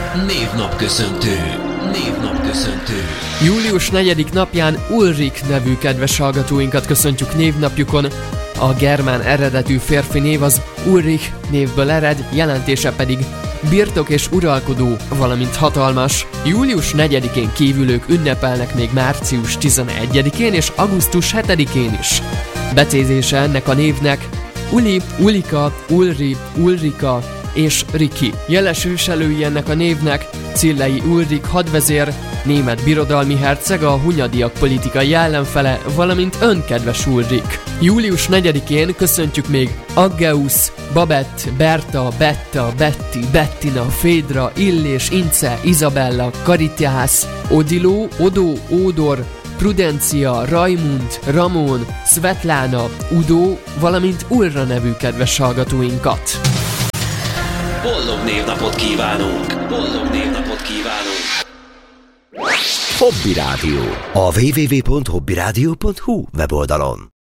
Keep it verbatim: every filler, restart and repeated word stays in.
Névnapköszöntő. Névnapköszöntő. Július negyedik napján Ulrik nevű kedves hallgatóinkat köszöntjük névnapjukon. A germán eredetű férfi név az Ulrich névből ered, jelentése pedig birtok és uralkodó, valamint hatalmas. Július negyedikén kívülők ünnepelnek még március tizenegyedikén és augusztus hetedikén is. Becézése ennek a névnek Uli, Ulika, Ulri, Ulrika és Riki. Jeles őselői ennek a névnek Cillei Ulrik hadvezér, német birodalmi herceg, a hunyadiak politikai ellenfele, valamint önkedves Ulrik. Július negyedikén köszöntjük még Aggeus, Babett, Berta, Betta, Betty, Bettina, Fédra, Illés, Ince, Izabella, Karitiász, Odiló, Odó, Ódor, Prudencia, Raimund, Ramón, Svetlana, Udo, valamint Ulra nevű kedves hallgatóinkat. Boldog névnapot kívánunk! Boldog névnapot kívánunk! Hobby Rádió. A double-u double-u double-u pont hobby rádió pont hu weboldalon.